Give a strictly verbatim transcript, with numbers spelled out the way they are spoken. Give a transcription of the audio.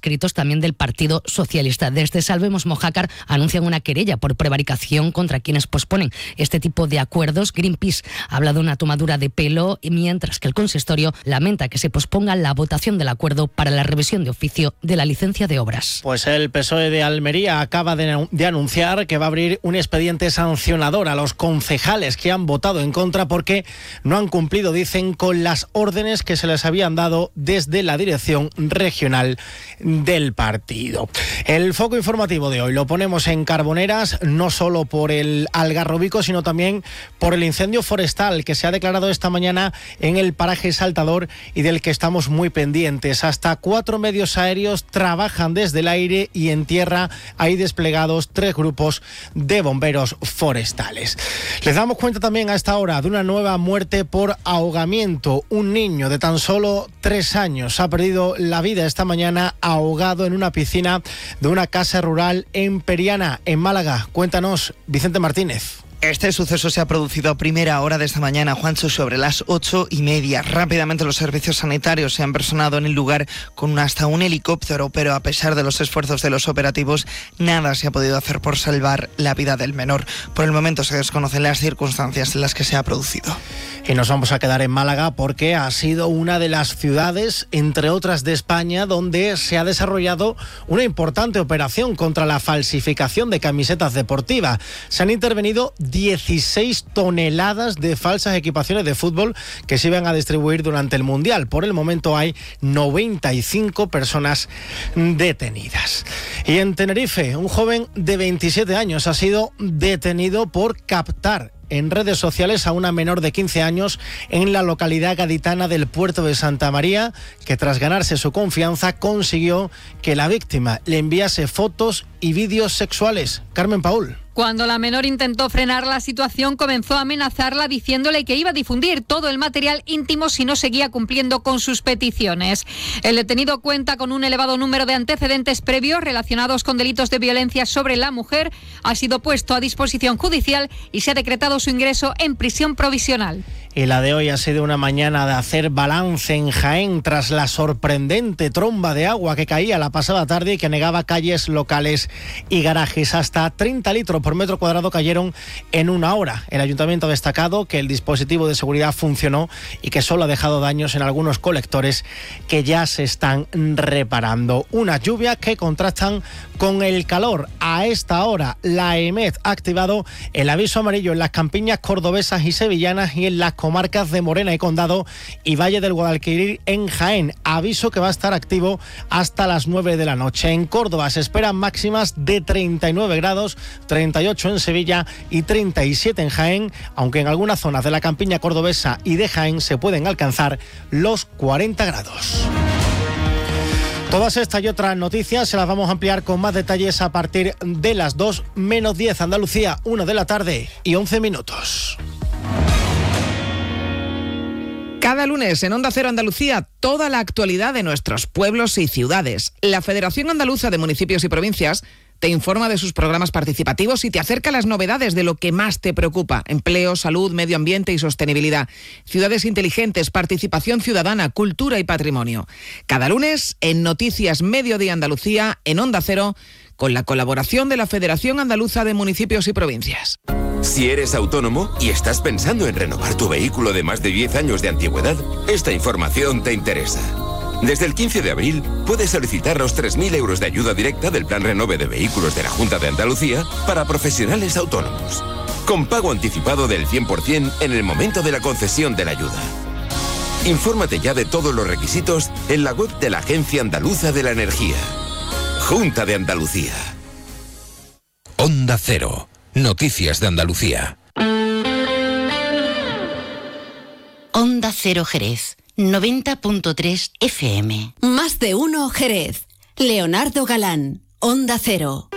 adscritos también del Partido Socialista. Desde Salvemos Mojácar anuncian una querella por prevaricación contra quienes posponen este tipo de acuerdos. Greenpeace habla de una tomadura de pelo, mientras que el consistorio lamenta que se posponga la votación del acuerdo para la revisión de oficio de la licencia de obras. Pues el P S O E de Almería acaba de, de anunciar que va a abrir un expediente sancionador a los concejales que han votado en contra porque no han cumplido, dicen, con las órdenes que se les habían dado desde la dirección regional del partido. El foco informativo de hoy lo ponemos en Carboneras, no solo por el Algarrobico, sino también por el incendio forestal que se ha declarado esta mañana en el paraje Saltador y del que estamos muy pendientes. Hasta cuatro medios aéreos trabajan desde el aire y en tierra hay desplegados tres grupos de bomberos forestales. Les damos cuenta también a esta hora de una nueva muerte por ahogamiento. Un niño de tan solo tres años ha perdido la vida esta mañana ahogado en una piscina de una casa rural en Periana, en Málaga. Cuéntanos, Vicente Martínez. Este suceso se ha producido a primera hora de esta mañana, Juancho, sobre las ocho y media. Rápidamente los servicios sanitarios se han personado en el lugar con hasta un helicóptero, pero a pesar de los esfuerzos de los operativos, nada se ha podido hacer por salvar la vida del menor. Por el momento se desconocen las circunstancias en las que se ha producido. Y nos vamos a quedar en Málaga porque ha sido una de las ciudades, entre otras de España, donde se ha desarrollado una importante operación contra la falsificación de camisetas deportivas. Se han intervenido dieciséis toneladas de falsas equipaciones de fútbol que se iban a distribuir durante el Mundial. Por el momento hay noventa y cinco personas detenidas. Y en Tenerife, un joven de veintisiete años ha sido detenido por captar en redes sociales a una menor de quince años en la localidad gaditana del Puerto de Santa María, que tras ganarse su confianza consiguió que la víctima le enviase fotos y vídeos sexuales. Carmen Paul. Cuando la menor intentó frenar la situación, comenzó a amenazarla diciéndole que iba a difundir todo el material íntimo si no seguía cumpliendo con sus peticiones. El detenido cuenta con un elevado número de antecedentes previos relacionados con delitos de violencia sobre la mujer. Ha sido puesto a disposición judicial y se ha decretado su ingreso en prisión provisional. Y la de hoy ha sido una mañana de hacer balance en Jaén tras la sorprendente tromba de agua que caía la pasada tarde y que anegaba calles, locales y garajes. Hasta treinta litros por metro cuadrado cayeron en una hora. El ayuntamiento ha destacado que el dispositivo de seguridad funcionó y que solo ha dejado daños en algunos colectores que ya se están reparando. Unas lluvias que contrastan con el calor. A esta hora la EMET ha activado el aviso amarillo en las campiñas cordobesas y sevillanas y en las comarcas de Morena y Condado y Valle del Guadalquivir en Jaén. Aviso que va a estar activo hasta las nueve de la noche. En Córdoba se esperan máximas de treinta y nueve grados, treinta y ocho en Sevilla y treinta y siete en Jaén, aunque en algunas zonas de la campiña cordobesa y de Jaén se pueden alcanzar los cuarenta grados. Todas estas y otras noticias se las vamos a ampliar con más detalles a partir de las dos menos diez Andalucía, una de la tarde y once minutos. Cada lunes en Onda Cero Andalucía, toda la actualidad de nuestros pueblos y ciudades. La Federación Andaluza de Municipios y Provincias te informa de sus programas participativos y te acerca las novedades de lo que más te preocupa: empleo, salud, medio ambiente y sostenibilidad, ciudades inteligentes, participación ciudadana, cultura y patrimonio. Cada lunes en Noticias Mediodía Andalucía, en Onda Cero, con la colaboración de la Federación Andaluza de Municipios y Provincias. Si eres autónomo y estás pensando en renovar tu vehículo de más de diez años de antigüedad, esta información te interesa. Desde el quince de abril puedes solicitar los tres mil euros de ayuda directa del Plan Renove de Vehículos de la Junta de Andalucía para profesionales autónomos, con pago anticipado del cien por ciento en el momento de la concesión de la ayuda. Infórmate ya de todos los requisitos en la web de la Agencia Andaluza de la Energía. Junta de Andalucía. Onda Cero. Noticias de Andalucía. Onda Cero Jerez. noventa punto tres F M. Más de uno Jerez. Leonardo Galán. Onda Cero.